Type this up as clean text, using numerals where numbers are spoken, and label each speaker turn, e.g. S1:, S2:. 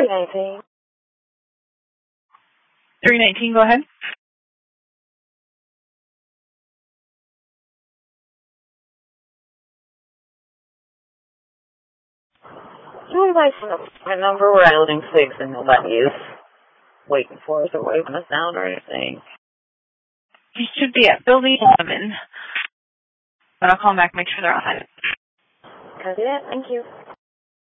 S1: 319.
S2: 319, go ahead.
S1: Who my number? We're dialing 6 and nobody is waiting for us or waving us down or anything.
S2: You should be at building 11. But I'll call them back, make sure they're on.
S1: Yeah, thank you.